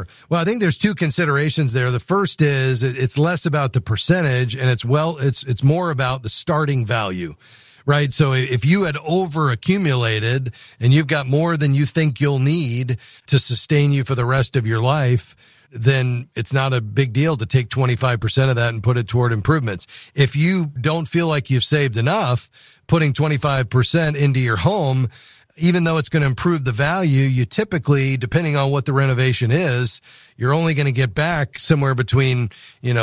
Well, I think there's two considerations there. The first is it's less about the percentage, and it's more about the starting value, right? So if you had over accumulated and you've got more than you think you'll need to sustain you for the rest of your life, then it's not a big deal to take 25% of that and put it toward improvements. If you don't feel like you've saved enough, putting 25% into your home, even though it's going to improve the value, you typically, depending on what the renovation is, you're only going to get back somewhere between,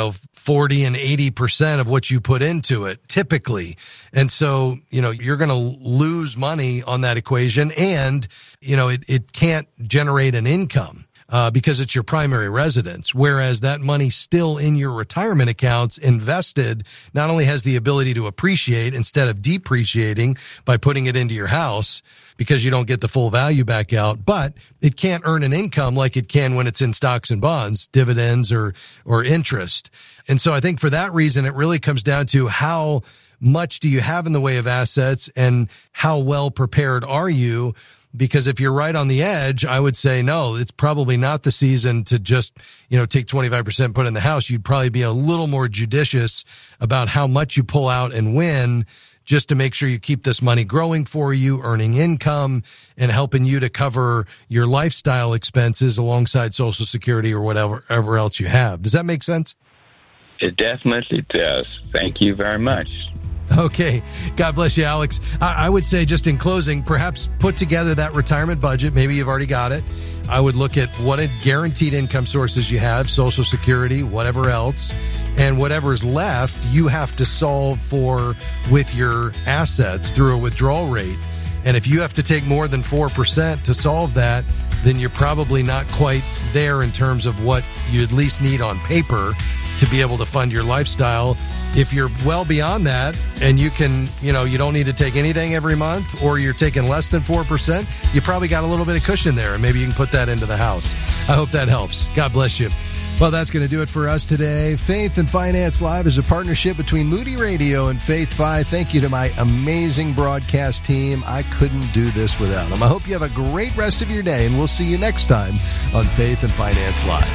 40 and 80% of what you put into it, typically. And so, you're going to lose money on that equation, and, it can't generate an income. Because it's your primary residence, whereas that money still in your retirement accounts invested not only has the ability to appreciate instead of depreciating by putting it into your house because you don't get the full value back out, but it can't earn an income like it can when it's in stocks and bonds, dividends or interest. And so I think for that reason, it really comes down to how much do you have in the way of assets and how well prepared are you? Because if you're right on the edge, I would say, no, it's probably not the season to just, take 25%, put in the house. You'd probably be a little more judicious about how much you pull out and when, just to make sure you keep this money growing for you, earning income, and helping you to cover your lifestyle expenses alongside Social Security or whatever else you have. Does that make sense? It definitely does. Thank you very much. Okay. God bless you, Alex. I would say, just in closing, perhaps put together that retirement budget. Maybe you've already got it. I would look at what guaranteed income sources you have, Social Security, whatever else, and whatever's left, you have to solve for with your assets through a withdrawal rate. And if you have to take more than 4% to solve that, then you're probably not quite there in terms of what you at least need on paper to be able to fund your lifestyle. If you're well beyond that and you can, you don't need to take anything every month, or you're taking less than 4%, you probably got a little bit of cushion there, and maybe you can put that into the house. I hope that helps. God bless you. Well, that's going to do it for us today. Faith and Finance Live is a partnership between Moody Radio and Faith Fi. Thank you to my amazing broadcast team. I couldn't do this without them. I hope you have a great rest of your day, and we'll see you next time on Faith and Finance Live.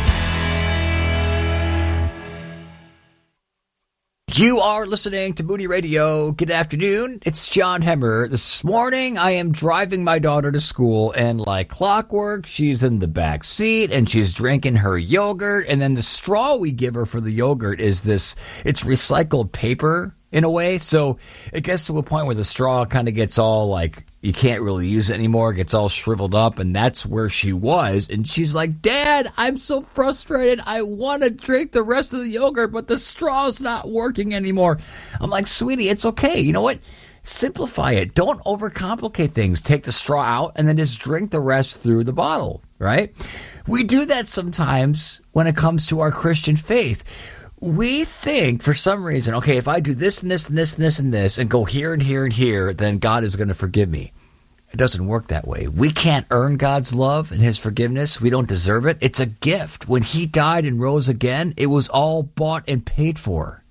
You are listening to Moody Radio. Good afternoon. It's John Hemmer. This morning, I am driving my daughter to school, and like clockwork, she's in the back seat, and she's drinking her yogurt, and then the straw we give her for the yogurt is it's recycled paper in a way, so it gets to a point where the straw kind of gets all like, you can't really use it anymore, it gets all shriveled up, and that's where she was. And she's like, Dad, I'm so frustrated. I want to drink the rest of the yogurt, but the straw's not working anymore. I'm like, sweetie, it's okay. You know what? Simplify it. Don't overcomplicate things. Take the straw out and then just drink the rest through the bottle, right? We do that sometimes when it comes to our Christian faith. We think, for some reason, okay, if I do this and this and this and this and this and go here and here and here, then God is going to forgive me. It doesn't work that way. We can't earn God's love and His forgiveness. We don't deserve it. It's a gift. When He died and rose again, it was all bought and paid for.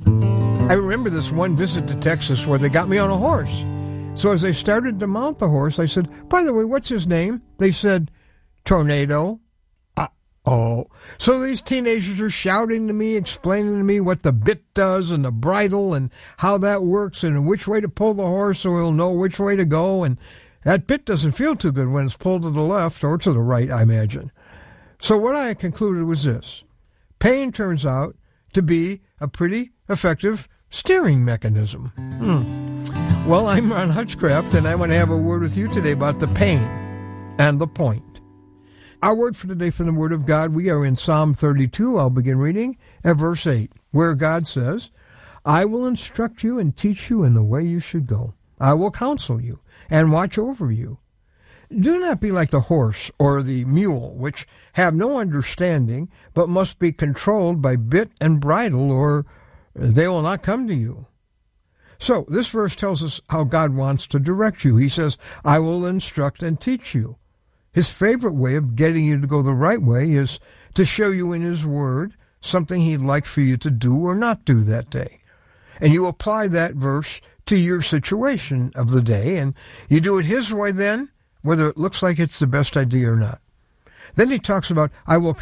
I remember this one visit to Texas where they got me on a horse. So as I started to mount the horse, I said, by the way, what's his name? They said, Tornado. Oh, so these teenagers are shouting to me, explaining to me what the bit does and the bridle and how that works and which way to pull the horse so he'll know which way to go. And that bit doesn't feel too good when it's pulled to the left or to the right, I imagine. So what I concluded was this. Pain turns out to be a pretty effective steering mechanism. Well, I'm Ron Hutchcraft, and I want to have a word with you today about the pain and the point. Our word for today from the Word of God, we are in Psalm 32. I'll begin reading at verse 8, where God says, I will instruct you and teach you in the way you should go. I will counsel you and watch over you. Do not be like the horse or the mule, which have no understanding, but must be controlled by bit and bridle, or they will not come to you. So this verse tells us how God wants to direct you. He says, I will instruct and teach you. His favorite way of getting you to go the right way is to show you in His Word something He'd like for you to do or not do that day. And you apply that verse to your situation of the day, and you do it His way then, whether it looks like it's the best idea or not. Then He talks about, I will